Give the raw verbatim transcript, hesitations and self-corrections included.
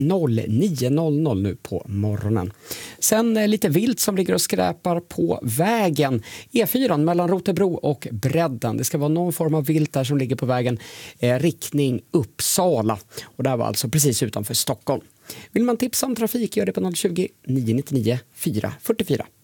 nio noll noll nu på morgonen. Sen eh, lite vilt som ligger och skräpar på vägen. E fyra mellan Rotebro och Bredden. Det ska vara någon form av vilt där som ligger på vägen eh, riktning Uppsala. Och det här var alltså precis utanför Stockholm. Vill man tipsa om trafik, gör det på noll tjugo, nio nio nio, fyra fyra fyra.